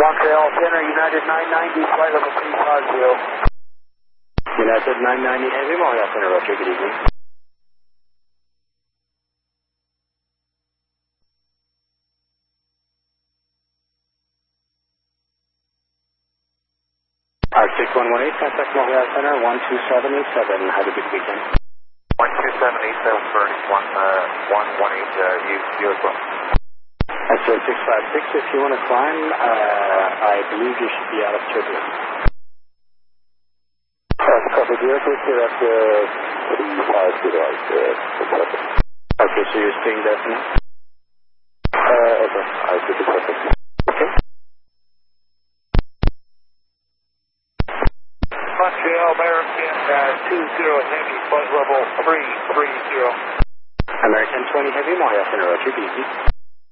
Montreal Center, United 990, flight level 350. United 990 Heavy, Montreal Center, Roger, good evening. Arctic 118, contact Montreal Center, 12787, have a good weekend. 12787, Bird, 118, you as well. That's 656, if you want to climb, I believe you should be out of turbulence. Copy, directly here at 350, Okay, so you're staying there for now? Okay, I see the perfect. Okay. Montreal American 20 Heavy, flight level 330. American 20 Heavy, Montreal Center, Roger, good evening.